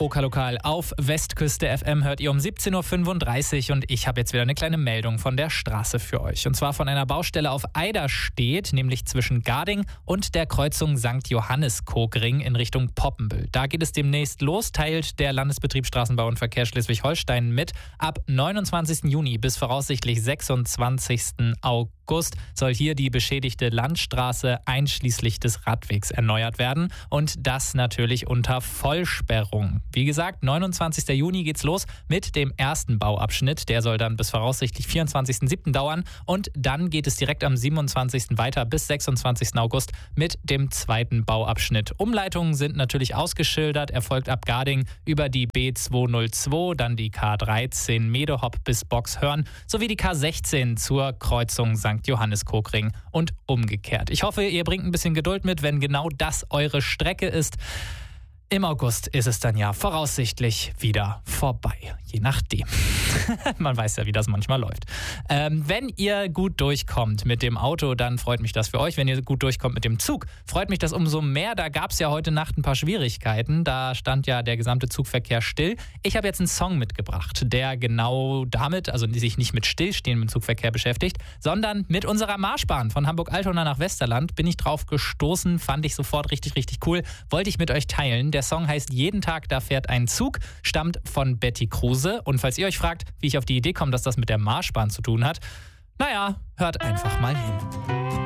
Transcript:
Okerlokal auf Westküste FM hört ihr um 17.35 Uhr und ich habe jetzt wieder eine kleine Meldung von der Straße für euch. Und zwar von einer Baustelle auf Eiderstedt, nämlich zwischen Garding und der Kreuzung St. Johannes-Kokring in Richtung Poppenbüll. Da geht es demnächst los, teilt der Landesbetrieb Straßenbau und Verkehr Schleswig-Holstein mit. Ab 29. Juni bis voraussichtlich 26. August soll hier die beschädigte Landstraße einschließlich des Radwegs erneuert werden und das natürlich unter Vollsperrung. Wie gesagt, 29. Juni geht's los mit dem ersten Bauabschnitt. Der soll dann bis voraussichtlich 24.07. dauern und dann geht es direkt am 27. weiter bis 26. August mit dem zweiten Bauabschnitt. Umleitungen sind natürlich ausgeschildert, erfolgt ab Garding über die B202, dann die K13 Medehop bis Boxhörn sowie die K16 zur Kreuzung St. Johannes-Kokring und umgekehrt. Ich hoffe, ihr bringt ein bisschen Geduld mit, wenn genau das eure Strecke ist. Im August ist es dann ja voraussichtlich wieder vorbei, je nachdem. Man weiß ja, wie das manchmal läuft. Wenn ihr gut durchkommt mit dem Auto, dann freut mich das für euch. Wenn ihr gut durchkommt mit dem Zug, freut mich das umso mehr. Da gab es ja heute Nacht ein paar Schwierigkeiten. Da stand ja der gesamte Zugverkehr still. Ich habe jetzt einen Song mitgebracht, der genau damit, also sich nicht mit stillstehendem Zugverkehr beschäftigt, sondern mit unserer Marschbahn von Hamburg-Altona nach Westerland. Bin ich drauf gestoßen, fand ich sofort richtig, richtig cool. Wollte ich mit euch teilen. Der Song heißt Jeden Tag, da fährt ein Zug, stammt von Betty Kruse. Und falls ihr euch fragt, wie ich auf die Idee komme, dass das mit der Marschbahn zu tun hat, naja, hört einfach mal hin.